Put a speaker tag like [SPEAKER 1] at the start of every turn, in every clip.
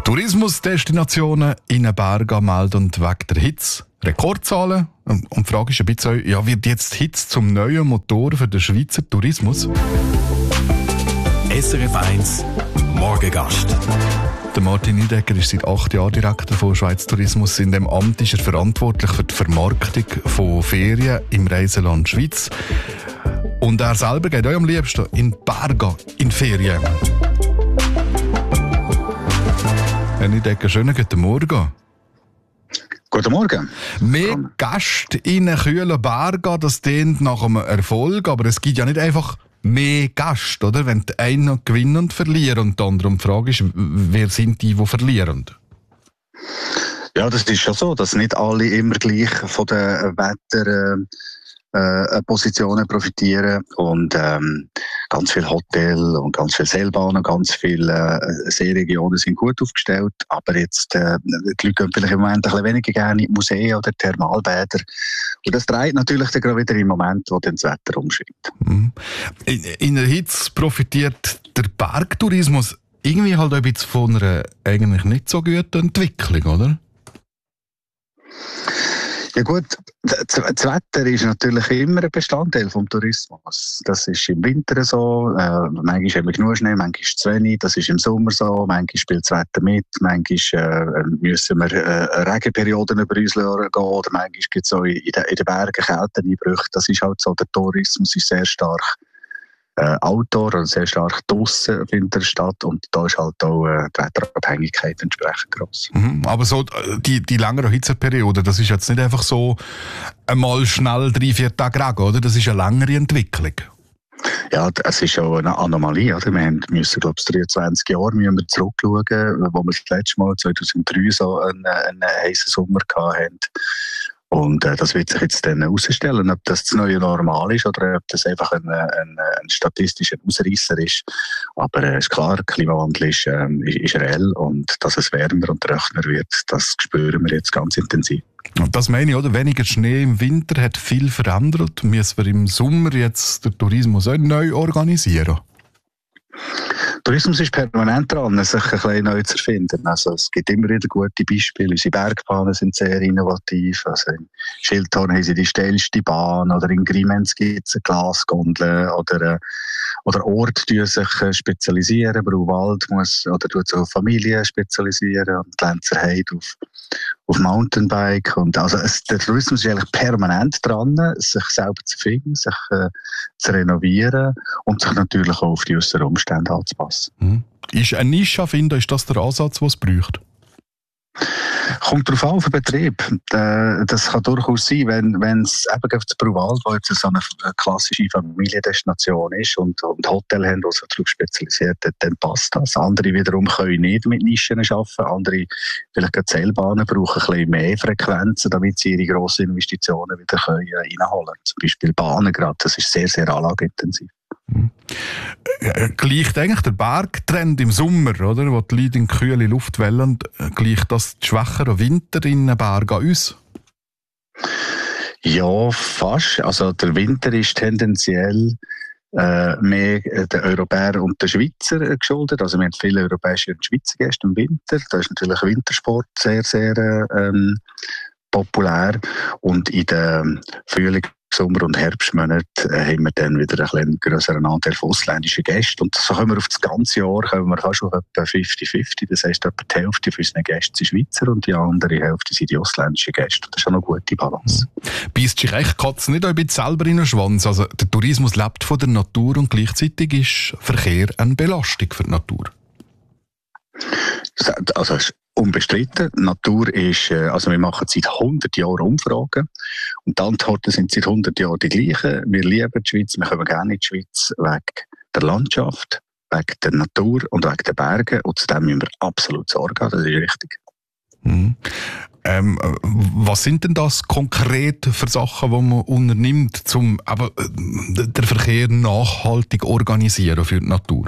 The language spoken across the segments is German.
[SPEAKER 1] Tourismusdestinationen in den Bergen melden wegen der Hitze Rekordzahlen. Und die Frage ist ein bisschen, ja, wird jetzt die Hitze zum neuen Motor für den Schweizer Tourismus?
[SPEAKER 2] SRF 1 Morgengast.
[SPEAKER 1] Der Martin Niedecker ist seit 8 Jahren Direktor von Schweiz Tourismus. In dem Amt ist er verantwortlich für die Vermarktung von Ferien im Reiseland Schweiz. Und er selber geht auch am liebsten in die Berge in Ferien. Herr Niedecker, schönen guten Morgen.
[SPEAKER 3] Guten Morgen.
[SPEAKER 1] Mehr Gäste in einen kühlen Berg, das klingt nach einem Erfolg, aber es gibt ja nicht einfach mehr Gäste, oder? Wenn die einen gewinnen und verlieren und die anderen. Die Frage ist, wer sind die verlieren?
[SPEAKER 3] Ja, das ist schon so, dass nicht alle immer gleich von den Wetterpositionen profitieren und ganz viele Hotels und ganz viele Seilbahnen, ganz viele Seeregionen sind gut aufgestellt, aber jetzt die Leute gehen vielleicht im Moment ein bisschen weniger gerne in Museen oder Thermalbäder und das treibt natürlich dann gerade wieder im Moment, wo dann das Wetter umschwingt.
[SPEAKER 1] In der Hitze profitiert der Bergtourismus irgendwie halt ein bisschen von einer eigentlich nicht so guten Entwicklung, oder?
[SPEAKER 3] Ja gut, das Wetter ist natürlich immer ein Bestandteil vom Tourismus. Das ist im Winter so, manchmal haben wir genug Schnee, manchmal ist es zu wenig, das ist im Sommer so, manchmal spielt das Wetter mit, manchmal müssen wir Regenperioden über uns gehen oder manchmal gibt es auch in den Bergen Kälteeinbrüche. Das ist halt so, der Tourismus ist sehr stark Outdoor, also sehr stark draussen findet er statt und da ist halt auch die Wetterabhängigkeit entsprechend gross.
[SPEAKER 1] Aber so die längere Hitzeperiode, das ist jetzt nicht einfach so einmal schnell 3-4 Tage Regen, oder? Das ist eine längere Entwicklung.
[SPEAKER 3] Ja, es ist auch eine Anomalie. Oder? Wir müssen, glaube ich, 23 Jahre zurückschauen, wo wir das letzte Mal 2003 so einen heißen Sommer hatten. Und das wird sich jetzt dann herausstellen, ob das neue Normal ist oder ob das einfach ein statistischer Ausreißer ist. Aber ist klar, der Klimawandel ist reell und dass es wärmer und trockener wird, das spüren wir jetzt ganz intensiv.
[SPEAKER 1] Und das meine ich, oder? Weniger Schnee im Winter hat viel verändert. Müssen wir im Sommer jetzt den Tourismus auch neu organisieren?
[SPEAKER 3] Tourismus ist permanent dran, sich ein bisschen neu zu erfinden. Also es gibt immer wieder gute Beispiele. Unsere Bergbahnen sind sehr innovativ. Also in Schildhorn haben sie die steilste Bahn oder in Grimenz gibt es eine Glasgondel oder Orte die sich spezialisieren. Brauwald tut sich auf Familien spezialisieren und Lenzerheide auf Mountainbike. Und also der Tourismus ist eigentlich permanent dran, sich selber zu finden, sich zu renovieren und sich natürlich auch auf die äußeren Umstände anzupassen.
[SPEAKER 1] Ist eine Nische finden, ist das der Ansatz, den es braucht?
[SPEAKER 3] Kommt darauf an, auf den Betrieb. Das kann durchaus sein, wenn es eben auf das Brauwald, wo jetzt so eine klassische Familiendestination ist und Hotel haben, die sich darauf spezialisiert hat, dann passt das. Andere wiederum können nicht mit Nischen arbeiten. Andere, vielleicht gerade Seilbahnen, brauchen ein bisschen mehr Frequenzen, damit sie ihre grossen Investitionen wieder reinholen können. Zum Beispiel Bahnen gerade, das ist sehr, sehr anlageintensiv.
[SPEAKER 1] Gleicht eigentlich der Bergtrend im Sommer, oder, wo die Leute in kühle Luft wollen, gleicht das die schwächeren Winter in den Bergen an uns?
[SPEAKER 3] Ja, fast. Also der Winter ist tendenziell mehr den Europäern und den Schweizer geschuldet. Also wir haben viele europäische und Schweizer Gäste im Winter. Da ist natürlich Wintersport sehr, sehr populär. Und in den Frühling, Sommer- und Herbstmonaten haben wir dann wieder einen grösseren Anteil von ausländischen Gästen. Und so können wir auf das ganze Jahr fast auf etwa 50-50. Das heisst, etwa die Hälfte von unseren Gästen sind Schweizer und die andere Hälfte sind die ausländischen Gäste. Das ist auch eine gute Balance.
[SPEAKER 1] Beißt sich echt Katze nicht ein bisschen selber in den Schwanz? Also der Tourismus lebt von der Natur und gleichzeitig ist Verkehr eine Belastung für die Natur.
[SPEAKER 3] Also unbestritten. Die Natur ist, also wir machen seit 100 Jahren Umfragen und die Antworten sind seit 100 Jahren die gleichen. Wir lieben die Schweiz, wir kommen gerne in die Schweiz wegen der Landschaft, wegen der Natur und wegen der Berge und zu dem müssen wir absolut Sorge haben, das ist richtig.
[SPEAKER 1] Was sind denn das konkret für Sachen, die man unternimmt, um den Verkehr nachhaltig zu organisieren für die Natur?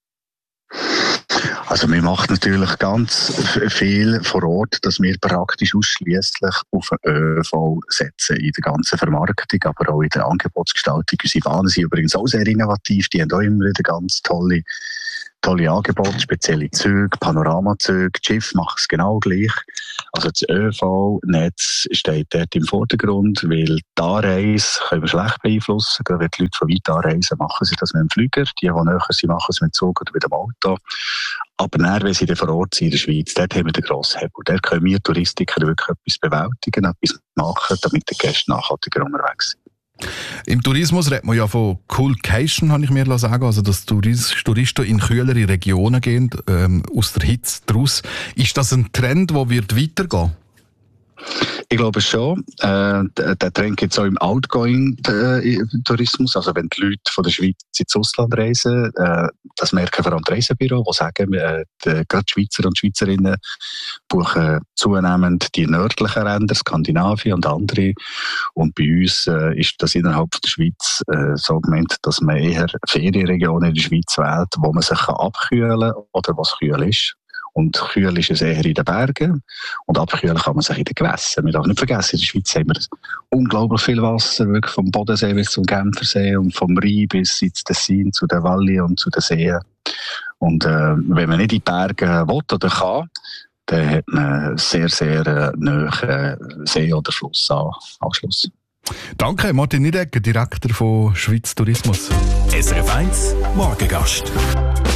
[SPEAKER 3] Also wir machen natürlich ganz viel vor Ort, dass wir praktisch ausschliesslich auf den ÖV setzen in der ganzen Vermarktung, aber auch in der Angebotsgestaltung. Unsere Bahnen sind übrigens auch sehr innovativ, die haben auch immer wieder ganz tolle tolle Angebote, spezielle Züge, Panoramazüge, die Schiffe machen es genau gleich. Also das ÖV-Netz steht dort im Vordergrund, weil die Anreise können wir schlecht beeinflussen. Gerade wenn die Leute von weit anreisen, machen sie das mit dem Flüger. Die näher sind, machen es mit dem Zug oder mit dem Auto. Aber dann, wenn sie dann vor Ort sind in der Schweiz, dort haben wir den grossen Hebel. Dort können wir Touristiker wirklich etwas bewältigen, etwas machen, damit die Gäste nachhaltiger unterwegs sind.
[SPEAKER 1] Im Tourismus redet man ja von Coolcation, habe ich mir sagen, also dass Touristen in kühlere Regionen gehen, aus der Hitze draus. Ist das ein Trend, der weitergehen wird?
[SPEAKER 3] Ich glaube schon. Der Trend gibt es auch im Outgoing-Tourismus. Also wenn die Leute von der Schweiz ins Ausland reisen, das merken vor allem die Reisebüros, die sagen, gerade Schweizer und Schweizerinnen buchen zunehmend die nördlichen Länder, Skandinavien und andere. Und bei uns ist das innerhalb der Schweiz so gemeint, dass man eher Ferienregionen in der Schweiz wählt, wo man sich abkühlen kann oder was kühl ist. Und kühl ist es eher in den Bergen und abkühlen kann man sich in den Gewässern. Wir dürfen nicht vergessen, in der Schweiz haben wir unglaublich viel Wasser, wirklich vom Bodensee bis zum Genfersee und vom Rhein bis ins Tessin zu den Walli und zu den Seen. Und wenn man nicht in die Berge will oder kann, dann hat man sehr, sehr nahe See- oder Flussanschluss.
[SPEAKER 1] Danke, Martin Nidegger, Direktor von Schweiz Tourismus.
[SPEAKER 2] SRF 1 Morgengast.